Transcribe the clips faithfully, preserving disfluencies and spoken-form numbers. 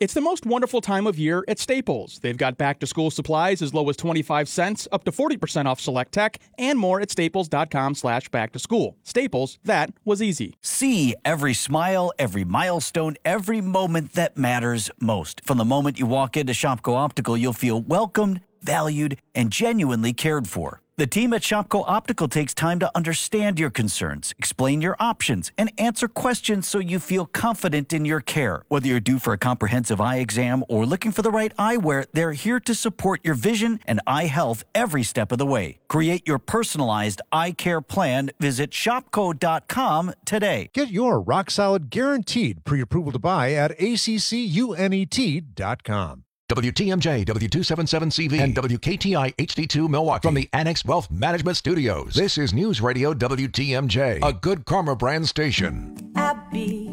It's the most wonderful time of year at Staples. They've got back-to-school supplies as low as twenty-five cents, up to forty percent off select tech, and more at staples.com slash back-to-school. Staples, that was easy. See every smile, every milestone, every moment that matters most. From the moment you walk into Shopko Optical, you'll feel welcomed, valued, and genuinely cared for. The team at Shopko Optical takes time to understand your concerns, explain your options, and answer questions so you feel confident in your care. Whether you're due for a comprehensive eye exam or looking for the right eyewear, they're here to support your vision and eye health every step of the way. Create your personalized eye care plan. Visit shopko dot com today. Get your rock-solid guaranteed pre-approval to buy at A C C U N E T dot com. W T M J, W two seventy-seven C V, and W K T I H D two Milwaukee. From the Annex Wealth Management Studios, this is News Radio W T M J, a Good Karma brand station. Abbey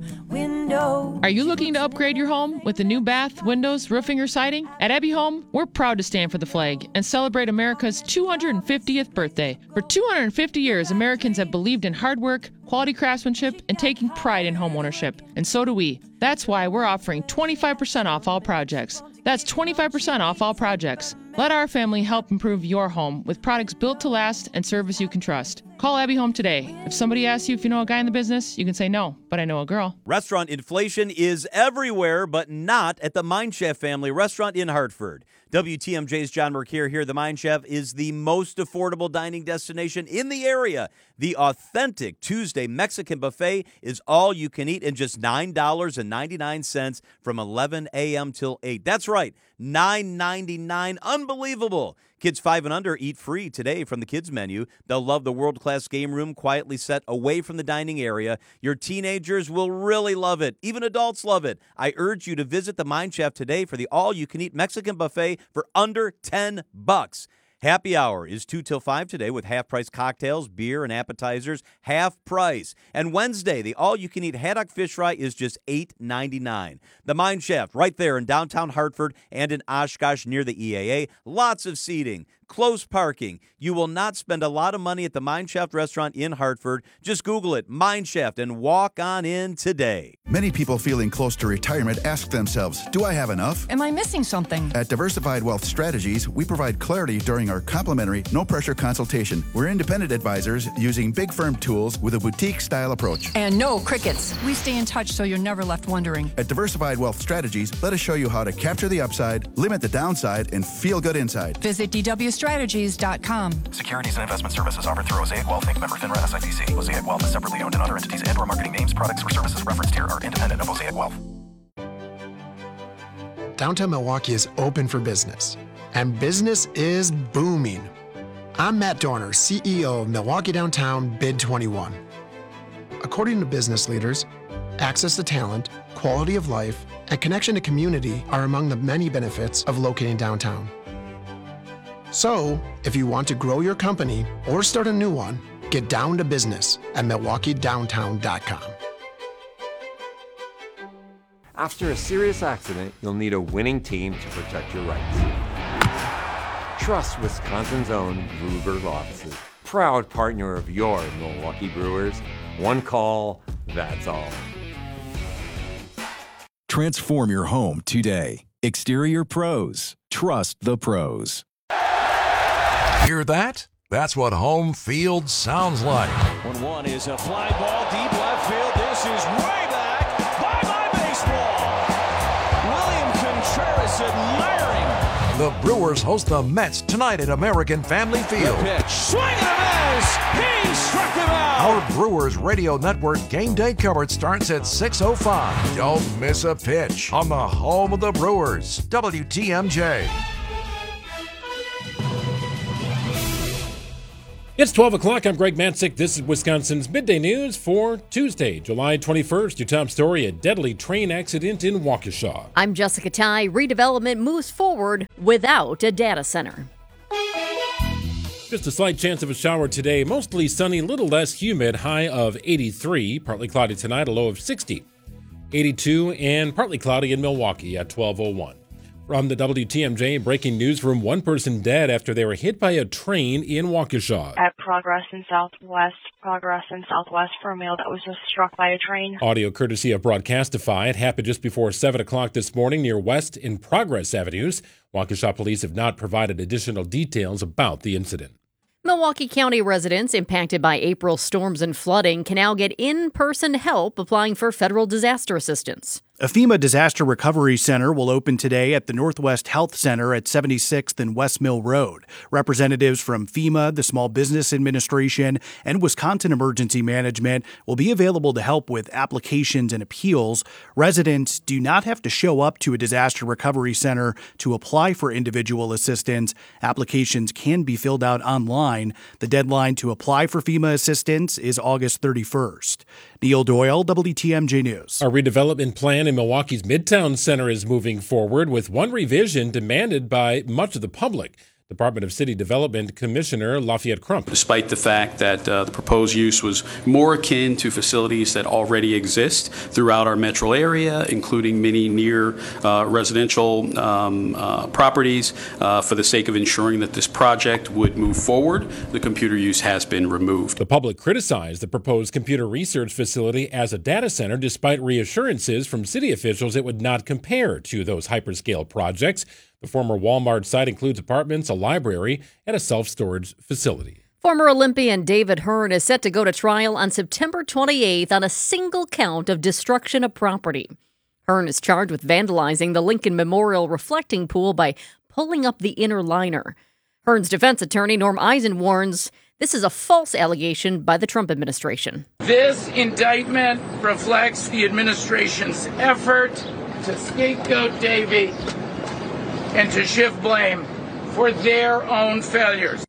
Window. Are you looking to upgrade your home with a new bath, windows, roofing, or siding? At Abbey Home, we're proud to stand for the flag and celebrate America's two hundred fiftieth birthday. For two hundred fifty years, Americans have believed in hard work, quality craftsmanship, and taking pride in homeownership. And so do we. That's why we're offering twenty-five percent off all projects. That's twenty-five percent off all projects. Let our family help improve your home with products built to last and service you can trust. Call Abbey Home today. If somebody asks you if you know a guy in the business, you can say no, but I know a girl. Restaurant inflation is everywhere, but not at the Mind Chef family restaurant in Hartford. W T M J's John Mercure here. The Mind Chef is the most affordable dining destination in the area. The authentic Tuesday Mexican buffet is all you can eat in just nine dollars and ninety-nine cents from eleven a.m. till eight. That's right, nine ninety-nine. Unbelievable. Kids five and under eat free today from the kids menu. They'll love the world-class game room quietly set away from the dining area. Your teenagers will really love it. Even adults love it. I urge you to visit the Mind Chef today for the all-you-can-eat Mexican buffet for under ten bucks. Happy hour is two till five today with half-price cocktails, beer, and appetizers, half price. And Wednesday, the all-you-can-eat haddock fish fry is just eight ninety-nine. The Mind Chef, right there in downtown Hartford and in Oshkosh near the E A A. Lots of seating, close parking. You will not spend a lot of money at the Mind Chef restaurant in Hartford. Just Google it, Mind Chef, and walk on in today. Many people feeling close to retirement ask themselves, do I have enough? Am I missing something? At Diversified Wealth Strategies, we provide clarity during our complimentary, no-pressure consultation. We're independent advisors using big firm tools with a boutique-style approach. And no crickets. We stay in touch so you're never left wondering. At Diversified Wealth Strategies, let us show you how to capture the upside, limit the downside, and feel good inside. Visit D W strategies dot com. Securities and investment services offered through Mosaic Wealth, Incorporated. Member FINRA S I P C. Mosaic Wealth is separately owned, and other entities and or marketing names, products, or services referenced here are independent of Mosaic Wealth. Downtown Milwaukee is open for business, and business is booming. I'm Matt Dorner, C E O of Milwaukee Downtown Bid twenty-one. According to business leaders, access to talent, quality of life, and connection to community are among the many benefits of locating downtown. So, if you want to grow your company or start a new one, get down to business at milwaukee downtown dot com. After a serious accident, you'll need a winning team to protect your rights. Trust Wisconsin's own Ruger Law Offices, proud partner of your Milwaukee Brewers. One call, that's all. Transform your home today. Exterior Pros. Trust the pros. Hear that? That's what home field sounds like. one one is a fly ball deep left field. This is way back. Bye-bye baseball. William Contreras admiring. The Brewers host the Mets tonight at American Family Field. The pitch. Swing and a miss. He struck him out. Our Brewers Radio Network game day coverage starts at six oh five. Don't miss a pitch on the home of the Brewers, W T M J. It's twelve o'clock. I'm Greg Matzik. This is Wisconsin's Midday News for Tuesday, July twenty-first. Your top story, a deadly train accident in Waukesha. I'm Jessica Ty. Redevelopment moves forward without a data center. Just a slight chance of a shower today. Mostly sunny, little less humid, high of eighty-three. Partly cloudy tonight, a low of sixty. eighty-two and partly cloudy in Milwaukee at twelve oh one. From the W T M J breaking news room, one person dead after they were hit by a train in Waukesha. At Progress in Southwest, Progress in Southwest for a male that was just struck by a train. Audio courtesy of Broadcastify. It happened just before seven o'clock this morning near West and Progress Avenues. Waukesha police have not provided additional details about the incident. Milwaukee County residents impacted by April storms and flooding can now get in-person help applying for federal disaster assistance. A FEMA Disaster Recovery Center will open today at the Northwest Health Center at seventy-sixth and West Mill Road. Representatives from FEMA, the Small Business Administration, and Wisconsin Emergency Management will be available to help with applications and appeals. Residents do not have to show up to a disaster recovery center to apply for individual assistance. Applications can be filled out online. The deadline to apply for FEMA assistance is August thirty-first. Neil Doyle, W T M J News. A redevelopment plan in Milwaukee's Midtown Center is moving forward with one revision demanded by much of the public. Department of City Development Commissioner Lafayette Crump. Despite the fact that uh, the proposed use was more akin to facilities that already exist throughout our metro area, including many near uh, residential um, uh, properties, uh, for the sake of ensuring that this project would move forward, the computer use has been removed. The public criticized the proposed computer research facility as a data center, despite reassurances from city officials it would not compare to those hyperscale projects. The former Walmart site includes apartments, a library, and a self-storage facility. Former Olympian David Hearn is set to go to trial on September twenty-eighth on a single count of destruction of property. Hearn is charged with vandalizing the Lincoln Memorial reflecting pool by pulling up the inner liner. Hearn's defense attorney, Norm Eisen, warns this is a false allegation by the Trump administration. This indictment reflects the administration's effort to scapegoat Davey and to shift blame for their own failures.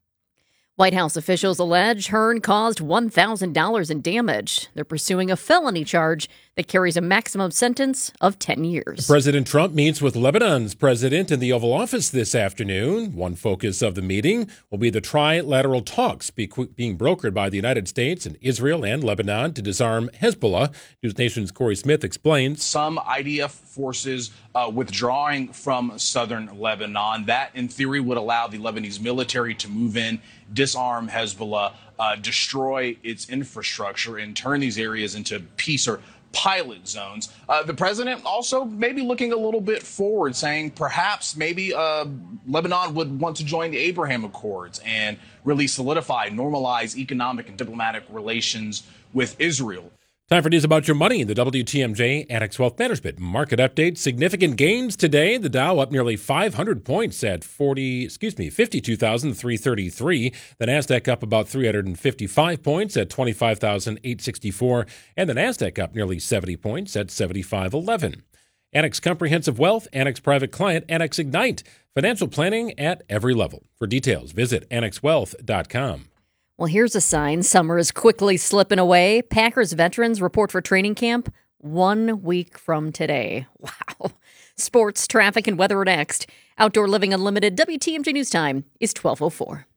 White House officials allege Hearn caused one thousand dollars in damage. They're pursuing a felony charge that carries a maximum sentence of ten years. President Trump meets with Lebanon's president in the Oval Office this afternoon. One focus of the meeting will be the trilateral talks be- being brokered by the United States and Israel and Lebanon to disarm Hezbollah. News Nation's Corey Smith explains. Some I D F forces uh, withdrawing from southern Lebanon. That, in theory, would allow the Lebanese military to move in, disarm Hezbollah, uh, destroy its infrastructure, and turn these areas into peace or pilot zones. Uh, the president also maybe looking a little bit forward, saying perhaps maybe uh, Lebanon would want to join the Abraham Accords and really solidify, normalize economic and diplomatic relations with Israel. Time for news about your money in the W T M J Annex Wealth Management market update. Significant gains today. The Dow up nearly five hundred points at forty, excuse me, fifty-two thousand three hundred thirty-three. The Nasdaq up about three hundred fifty-five points at twenty-five thousand eight hundred sixty-four, and the Nasdaq up nearly seventy points at seventy-five eleven. Annex Comprehensive Wealth, Annex Private Client, Annex Ignite. Financial planning at every level. For details, visit annex wealth dot com. Well, here's a sign summer is quickly slipping away. Packers veterans report for training camp one week from today. Wow. Sports, traffic, and weather are next. Outdoor Living Unlimited W T M J News Time is twelve oh four.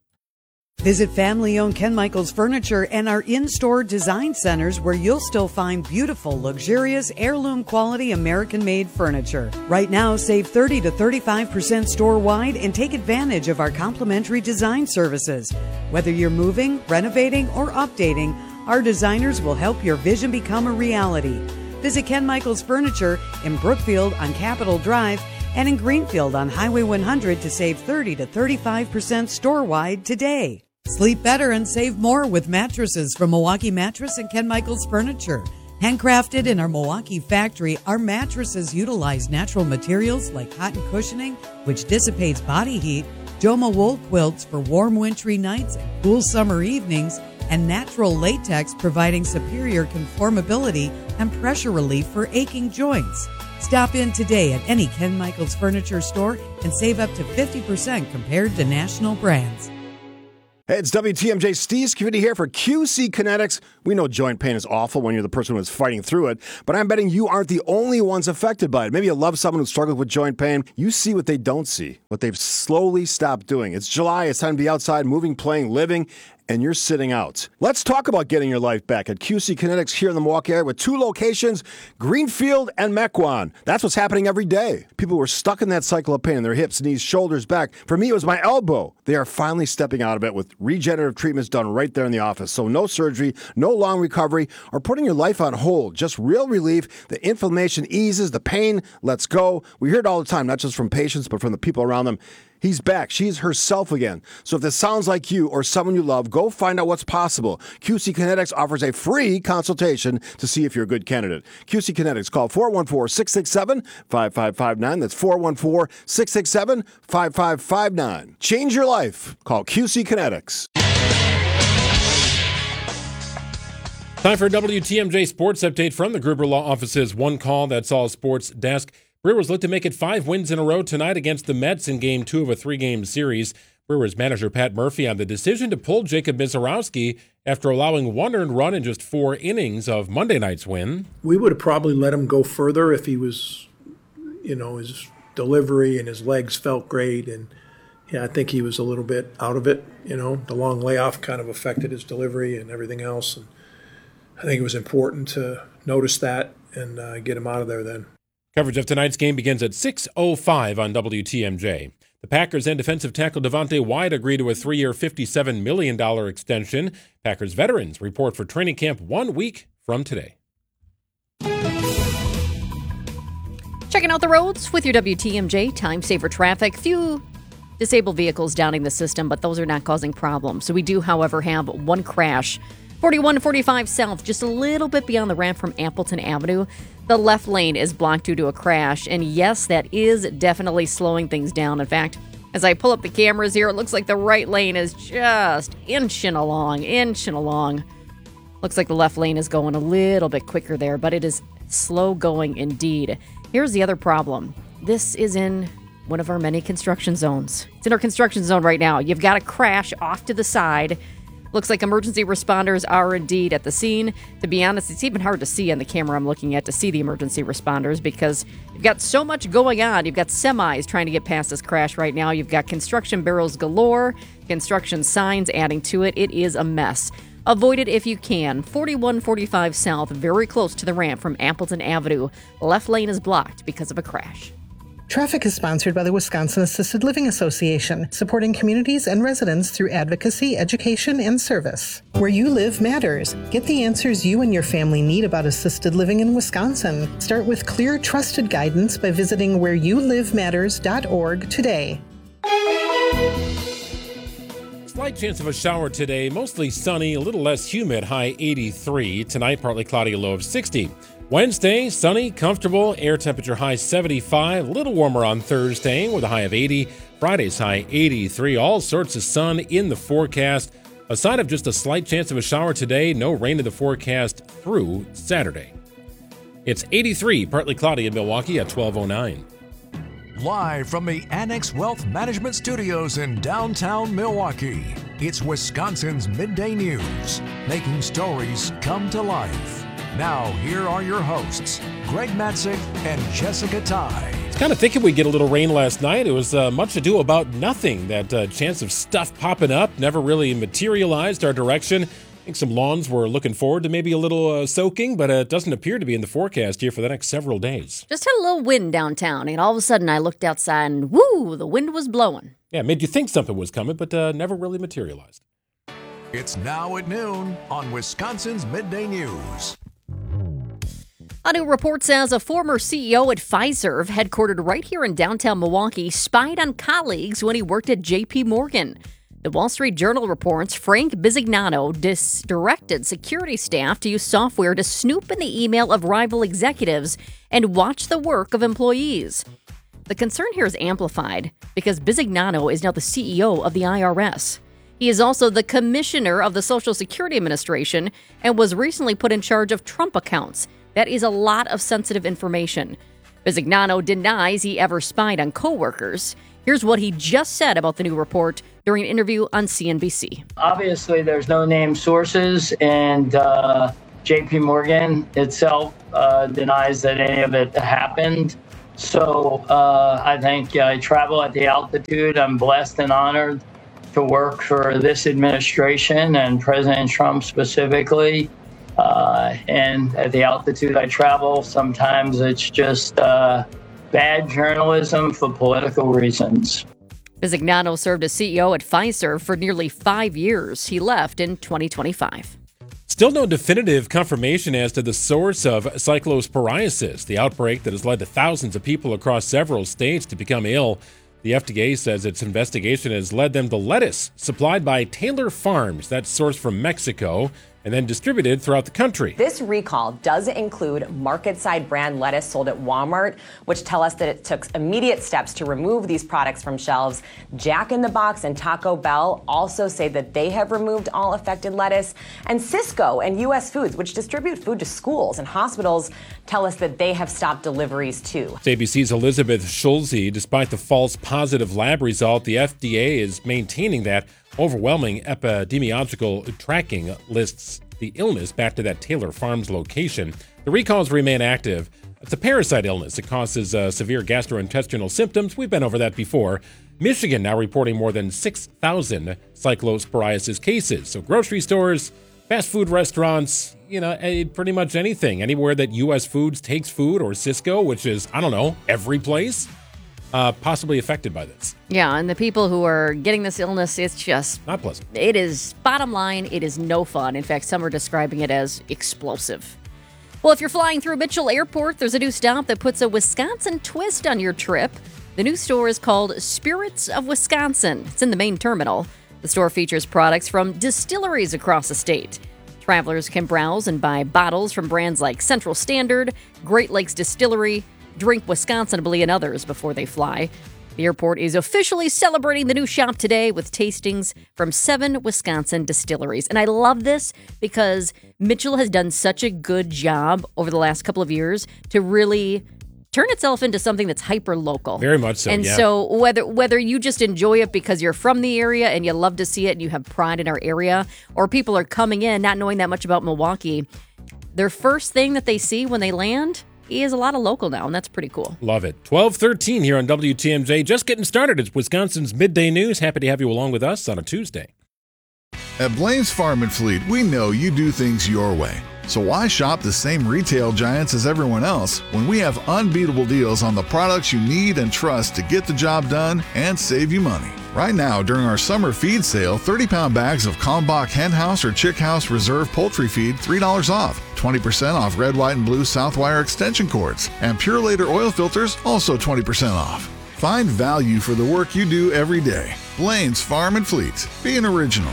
Visit family-owned Ken Michaels Furniture and our in-store design centers where you'll still find beautiful, luxurious, heirloom-quality American-made furniture. Right now, save thirty to thirty-five percent store-wide and take advantage of our complimentary design services. Whether you're moving, renovating, or updating, our designers will help your vision become a reality. Visit Ken Michaels Furniture in Brookfield on Capitol Drive and in Greenfield on Highway one hundred to save thirty to thirty-five percent store-wide today. Sleep better and save more with mattresses from Milwaukee Mattress and Ken Michaels Furniture. Handcrafted in our Milwaukee factory, our mattresses utilize natural materials like cotton cushioning, which dissipates body heat, Joma wool quilts for warm wintry nights and cool summer evenings, and natural latex providing superior conformability and pressure relief for aching joints. Stop in today at any Ken Michaels Furniture store and save up to fifty percent compared to national brands. Hey, it's W T M J Steve Scavidi here for Q C Kinetics. We know joint pain is awful when you're the person who's fighting through it, but I'm betting you aren't the only ones affected by it. Maybe you love someone who struggles with joint pain. You see what they don't see, what they've slowly stopped doing. It's July. It's time to be outside, moving, playing, living. and you're sitting out. Let's talk about getting your life back at Q C Kinetics here in the Milwaukee area with two locations, Greenfield and Mequon. That's what's happening every day. People were stuck in that cycle of pain in their hips, knees, shoulders, back. For me, it was my elbow. They are finally stepping out of it with regenerative treatments done right there in the office. So no surgery, no long recovery, or putting your life on hold. Just real relief. The inflammation eases, the pain lets go. We hear it all the time, not just from patients, but from the people around them. He's back. She's herself again. So if this sounds like you or someone you love, go find out what's possible. Q C Kinetics offers a free consultation to see if you're a good candidate. Q C Kinetics, call four one four, six six seven, five five five nine. That's four one four, six six seven, five five five nine. Change your life. Call Q C Kinetics. Time for a W T M J Sports Update from the Gruber Law Office's One Call, That's All Sports desk. Brewers look to make it five wins in a row tonight against the Mets in Game two of a three-game series. Brewers manager Pat Murphy on the decision to pull Jacob Misiorowski after allowing one earned run in just four innings of Monday night's win. We would have probably let him go further if he was, you know, his delivery and his legs felt great. And, yeah, I think he was a little bit out of it. You know, the long layoff kind of affected his delivery and everything else. And I think it was important to notice that and uh, get him out of there then. Coverage of tonight's game begins at six oh five on W T M J. The Packers and defensive tackle Devontae Wyatt agree to a three-year, fifty-seven million dollars extension. Packers veterans report for training camp one week from today. Checking out the roads with your W T M J time saver traffic. Few disabled vehicles downing the system, but those are not causing problems. So we do, however, have one crash. forty-one forty-five South, just a little bit beyond the ramp from Appleton Avenue. The left lane is blocked due to a crash, and yes, that is definitely slowing things down. In fact, as I pull up the cameras here, it looks like the right lane is just inching along, inching along. Looks like the left lane is going a little bit quicker there, but it is slow going indeed. Here's the other problem. This is in one of our many construction zones. It's in our construction zone right now. You've got a crash off to the side. Looks like emergency responders are indeed at the scene. To be honest, it's even hard to see on the camera I'm looking at to see the emergency responders because you've got so much going on. You've got semis trying to get past this crash right now. You've got construction barrels galore, construction signs adding to it. It is a mess. Avoid it if you can. forty-one forty-five South, very close to the ramp from Appleton Avenue. Left lane is blocked because of a crash. Traffic is sponsored by the Wisconsin Assisted Living Association, supporting communities and residents through advocacy, education, and service. Where you live matters. Get the answers you and your family need about assisted living in Wisconsin. Start with clear, trusted guidance by visiting where you live matters dot org today. Slight chance of a shower today, mostly sunny, a little less humid, high eighty-three. Tonight, partly cloudy, a low of sixty. Wednesday, sunny, comfortable, air temperature high seventy-five, a little warmer on Thursday with a high of eighty. Friday's high eighty-three, all sorts of sun in the forecast. Aside of just a slight chance of a shower today, no rain in the forecast through Saturday. It's eighty-three, partly cloudy in Milwaukee at twelve oh nine. Live from the Annex Wealth Management Studios in downtown Milwaukee, it's Wisconsin's Midday News, making stories come to life. Now, here are your hosts, Greg Matzik and Jessica Ty. I was kind of thinking we'd get a little rain last night. It was uh, much ado about nothing. That uh, chance of stuff popping up never really materialized our direction. I think some lawns were looking forward to maybe a little uh, soaking, but uh, it doesn't appear to be in the forecast here for the next several days. Just had a little wind downtown, and all of a sudden I looked outside and woo, the wind was blowing. Yeah, it made you think something was coming, but uh, never really materialized. It's now at noon on Wisconsin's Midday News. A new report says a former C E O at Fiserv, headquartered right here in downtown Milwaukee, spied on colleagues when he worked at J P Morgan. The Wall Street Journal reports Frank Bisignano dis- directed security staff to use software to snoop in the email of rival executives and watch the work of employees. The concern here is amplified because Bisignano is now the C E O of the I R S. He is also the commissioner of the Social Security Administration and was recently put in charge of Trump accounts. That is a lot of sensitive information. Bisignano denies he ever spied on coworkers. Here's what he just said about the new report during an interview on C N B C. Obviously, there's no named sources, and uh, J P Morgan itself uh, denies that any of it happened. So uh, I think I travel at the altitude. I'm blessed and honored to work for this administration and President Trump specifically. Uh, and at the altitude I travel, sometimes it's just uh, bad journalism for political reasons. Bisignano served as C E O at Pfizer for nearly five years. He left in twenty twenty-five. Still no definitive confirmation as to the source of cyclosporiasis, the outbreak that has led to thousands of people across several states to become ill. The F D A says its investigation has led them to lettuce supplied by Taylor Farms, that's sourced from Mexico, and then distributed throughout the country. This recall does include market-side brand lettuce sold at Walmart, which tell us that it took immediate steps to remove these products from shelves. Jack in the Box and Taco Bell also say that they have removed all affected lettuce. And Sysco and U S Foods, which distribute food to schools and hospitals, tell us that they have stopped deliveries too. A B C's Elizabeth Schulze, despite the false positive lab result, the F D A is maintaining that overwhelming epidemiological tracking lists the illness back to that Taylor Farms location. The recalls remain active. It's a parasite illness. It causes uh, severe gastrointestinal symptoms. We've been over that before. Michigan now reporting more than six thousand cyclosporiasis cases. So grocery stores, fast food restaurants, you know, pretty much anything. Anywhere that U S Foods takes food, or Sysco, which is, I don't know, every place, uh, possibly affected by this. Yeah, and the people who are getting this illness, it's just... not pleasant. It is, bottom line, it is no fun. In fact, some are describing it as explosive. Well, if you're flying through Mitchell Airport, there's a new stop that puts a Wisconsin twist on your trip. The new store is called Spirits of Wisconsin. It's in the main terminal. The store features products from distilleries across the state. Travelers can browse and buy bottles from brands like Central Standard, Great Lakes Distillery, Drink Wisconsinably, and others before they fly. The airport is officially celebrating the new shop today with tastings from seven Wisconsin distilleries. And I love this because Mitchell has done such a good job over the last couple of years to really turn itself into something that's hyper-local. Very much so, And yeah. so whether whether you just enjoy it because you're from the area and you love to see it and you have pride in our area, or people are coming in not knowing that much about Milwaukee, their first thing that they see when they land is a lot of local now, and that's pretty cool. Love it. twelve thirteen here on W T M J. Just getting started. It's Wisconsin's Midday News. Happy to have you along with us on a Tuesday. At Blaine's Farm and Fleet, we know you do things your way. So why shop the same retail giants as everyone else when we have unbeatable deals on the products you need and trust to get the job done and save you money? Right now, during our summer feed sale, thirty-pound bags of Kalmbach Hen House or Chick House Reserve Poultry Feed, three dollars off. twenty percent off red, white, and blue Southwire extension cords. And Pure Later oil filters, also twenty percent off. Find value for the work you do every day. Blaine's Farm and Fleet. Be an original.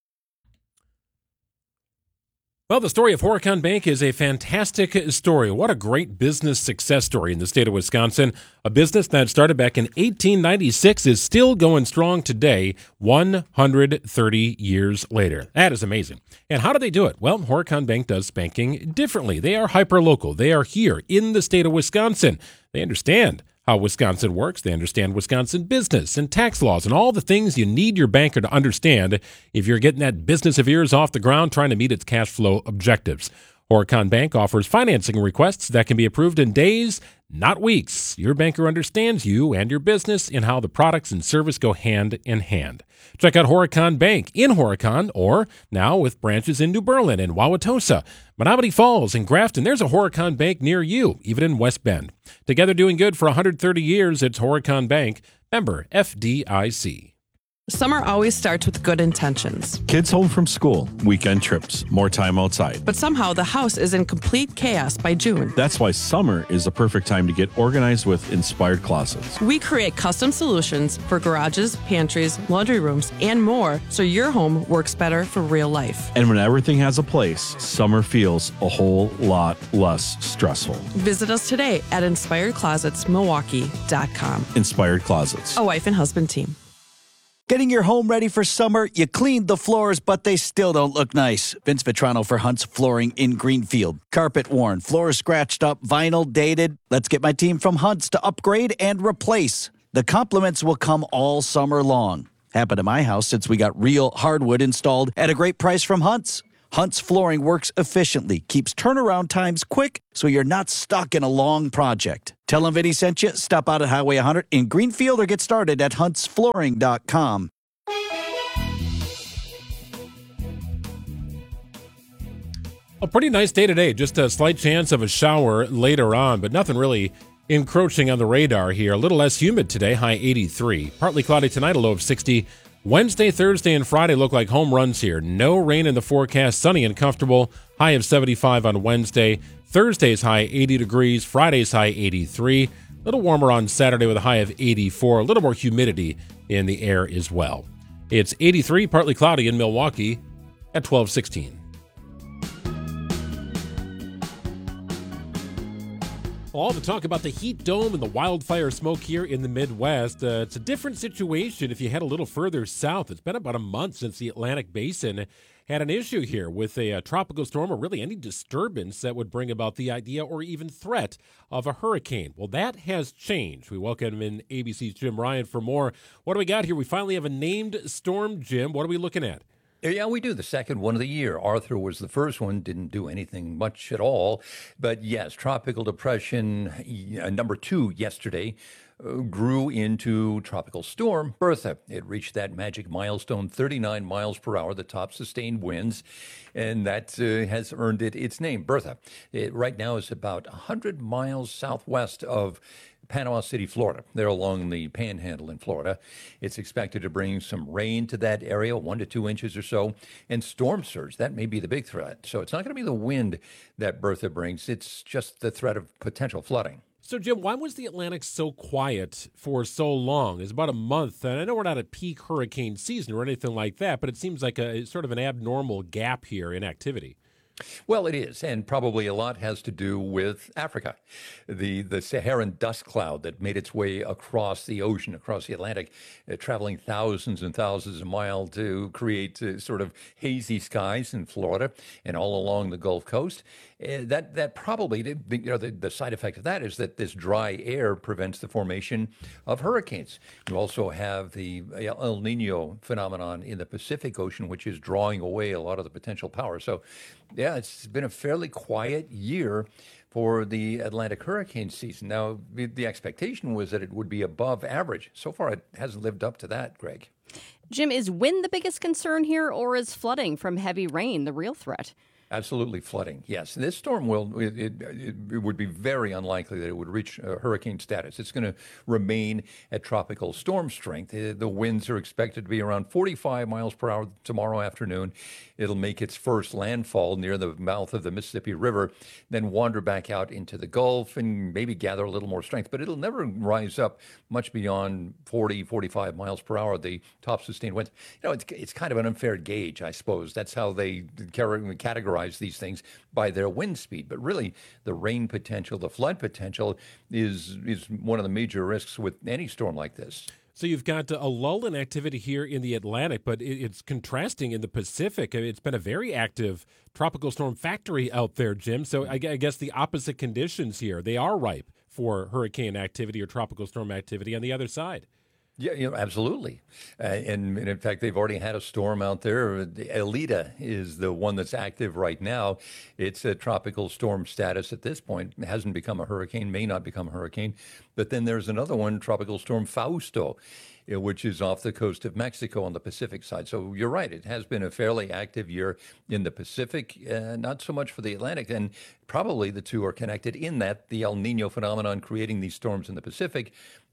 Well, the story of Horicon Bank is a fantastic story. What a great business success story in the state of Wisconsin. A business that started back in eighteen ninety-six is still going strong today, one hundred thirty years later. That is amazing. And how do they do it? Well, Horicon Bank does banking differently. They are hyper-local. They are here in the state of Wisconsin. They understand how Wisconsin works. They understand Wisconsin business and tax laws and all the things you need your banker to understand if you're getting that business of yours off the ground trying to meet its cash flow objectives. Horicon Bank offers financing requests that can be approved in days, not weeks. Your banker understands you and your business and how the products and service go hand in hand. Check out Horicon Bank in Horicon, or now with branches in New Berlin and Wauwatosa, Menominee Falls, and Grafton. There's a Horicon Bank near you, even in West Bend. Together doing good for one hundred thirty years, it's Horicon Bank, member F D I C. Summer always starts with good intentions. Kids home from school, weekend trips, more time outside. But somehow the house is in complete chaos by June. That's why summer is the perfect time to get organized with Inspired Closets. We create custom solutions for garages, pantries, laundry rooms, and more, so your home works better for real life. And when everything has a place, summer feels a whole lot less stressful. Visit us today at inspired closets milwaukee dot com. Inspired Closets. A wife and husband team. Getting your home ready for summer, you cleaned the floors, but they still don't look nice. Vince Vitrano for Hunt's Flooring in Greenfield. Carpet worn, floors scratched up, vinyl dated. Let's get my team from Hunt's to upgrade and replace. The compliments will come all summer long. Happened to my house since we got real hardwood installed at a great price from Hunt's. Hunt's Flooring works efficiently, keeps turnaround times quick, so you're not stuck in a long project. Tell them Vinny sent you. Stop out at Highway one hundred in Greenfield or get started at hunts flooring dot com. A pretty nice day today. Just a slight chance of a shower later on, but nothing really encroaching on the radar here. A little less humid today, high eighty-three. Partly cloudy tonight, a low of sixty. Wednesday, Thursday, and Friday look like home runs here. No rain in the forecast. Sunny and comfortable. High of seventy-five on Wednesday. Thursday's high eighty degrees. Friday's high eighty-three. A little warmer on Saturday with a high of eighty-four. A little more humidity in the air as well. It's eighty-three, partly cloudy in Milwaukee at twelve sixteen. All the talk about the heat dome and the wildfire smoke here in the Midwest. Uh, it's a different situation if you head a little further south. It's been about a month since the Atlantic Basin had an issue here with a, a tropical storm or really any disturbance that would bring about the idea or even threat of a hurricane. Well, that has changed. We welcome in A B C's Jim Ryan for more. What do we got here? We finally have a named storm, Jim. What are we looking at? Yeah, we do. The second one of the year. Arthur was the first one, didn't do anything much at all. But yes, tropical depression uh, number two yesterday uh, grew into tropical storm Bertha. It reached that magic milestone, thirty-nine miles per hour, the top sustained winds, and that uh, has earned it its name, Bertha. It right now is about one hundred miles southwest of Panama City, Florida. They're along the panhandle in Florida. It's expected to bring some rain to that area, one to two inches or so, and storm surge. That may be the big threat. So it's not going to be the wind that Bertha brings. It's just the threat of potential flooding. So, Jim, why was the Atlantic so quiet for so long? It's about a month, and I know we're not at peak hurricane season or anything like that, but it seems like a sort of an abnormal gap here in activity. Well, it is, and probably a lot has to do with Africa. The the Saharan dust cloud that made its way across the ocean, across the Atlantic, uh, traveling thousands and thousands of miles to create uh, sort of hazy skies in Florida and all along the Gulf Coast. Uh, that that probably, you know, the, the side effect of that is that this dry air prevents the formation of hurricanes. You also have the El Nino phenomenon in the Pacific Ocean, which is drawing away a lot of the potential power. So, yeah, it's been a fairly quiet year for the Atlantic hurricane season. Now, the, the expectation was that it would be above average. So far, it hasn't lived up to that, Greg. Jim, is wind the biggest concern here, or is flooding from heavy rain the real threat? Absolutely flooding, yes. This storm will, it, it, it would be very unlikely that it would reach uh, hurricane status. It's going to remain at tropical storm strength. Uh, the winds are expected to be around forty-five miles per hour tomorrow afternoon. It'll make its first landfall near the mouth of the Mississippi River, then wander back out into the Gulf and maybe gather a little more strength. But it'll never rise up much beyond forty, forty-five miles per hour, the top sustained winds. You know, it's, it's kind of an unfair gauge, I suppose. That's how they categorize these things, by their wind speed. But really, the rain potential, the flood potential is is one of the major risks with any storm like this. So you've got a lull in activity here in the Atlantic, but it's contrasting in the Pacific. It's been a very active tropical storm factory out there, Jim. So I guess the opposite conditions here. They are ripe for hurricane activity or tropical storm activity on the other side. Yeah, you know, absolutely. Uh, and, and in fact, they've already had a storm out there. The Elita is the one that's active right now. It's a tropical storm status at this point. It hasn't become a hurricane, may not become a hurricane. But then there's another one, Tropical Storm Fausto, which is off the coast of Mexico on the Pacific side. So you're right. It has been a fairly active year in the Pacific, uh, not so much for the Atlantic. And probably the two are connected in that the El Nino phenomenon creating these storms in the Pacific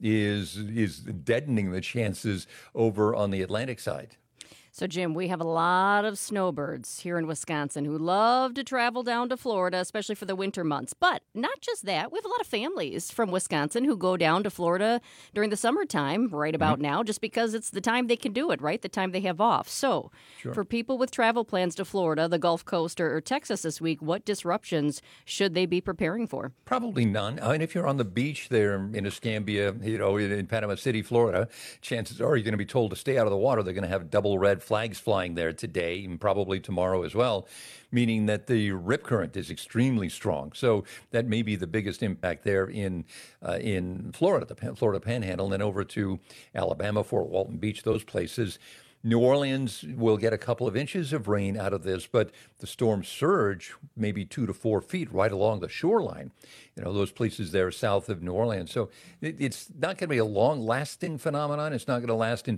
is is deadening the chances over on the Atlantic side. So, Jim, we have a lot of snowbirds here in Wisconsin who love to travel down to Florida, especially for the winter months. But not just that. We have a lot of families from Wisconsin who go down to Florida during the summertime right about mm-hmm. now, just because it's the time they can do it, right? The time they have off. So sure. For people with travel plans to Florida, the Gulf Coast, or, or Texas this week, what disruptions should they be preparing for? Probably none. I mean, if you're on the beach there in Escambia, you know, in, in Panama City, Florida, chances are you're going to be told to stay out of the water. They're going to have double red flags flying there today and probably tomorrow as well, meaning that the rip current is extremely strong. So that may be the biggest impact there in uh, in Florida, the Florida Panhandle, and then over to Alabama, Fort Walton Beach, those places. New Orleans will get a couple of inches of rain out of this, but the storm surge maybe two to four feet right along the shoreline. You know, those places there south of New Orleans. So it, it's not going to be a long-lasting phenomenon. It's not going to last into